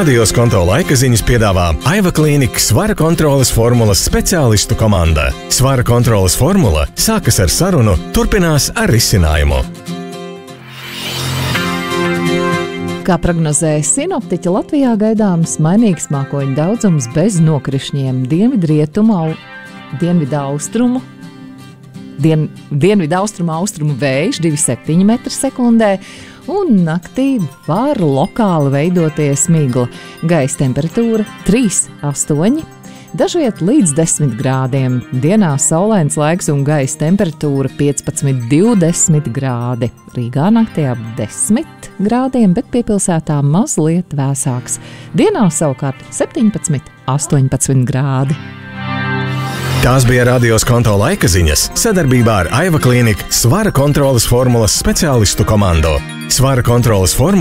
Radios konto laika ziņas piedāvā Aiva Klīnikas svara kontroles formulas speciālistu komanda. Svara kontroles formula sākas ar sarunu, turpinās ar risinājumu. Kā prognozēja sinoptiķi, Latvijā gaidāms mainīgs mākoņu daudzums bez nokrišņiem. Dienvidu-austrumu vējš 2,7 m/sekundē, un naktī var lokāli veidoties migla. Gaisa temperatūra 3,8, dažviet līdz 10 grādiem. Dienā saulains laiks un gaisa temperatūra 15–20 grādi. Rīgā naktī ap 10 grādiem, bet piepilsētā mazliet vēsāks. Dienā savukārt 17–18 grādi. Tās bija Radios konto laika ziņas sadarbībā ar Aiva Klīnikas svara kontroles formulas speciālistu komandu. Svara kontroles formula